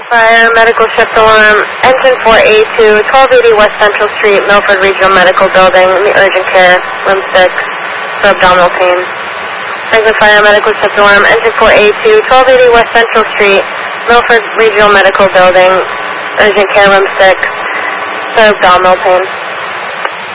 Fire, medical shift alarm, engine 4A2, 1280 West Central Street, Milford Regional Medical Building, in the urgent care, room 6, for abdominal pain. Engine fire, medical shift alarm, engine 4A2, 1280 West Central Street, Milford Regional Medical Building, urgent care, room 6, for abdominal pain.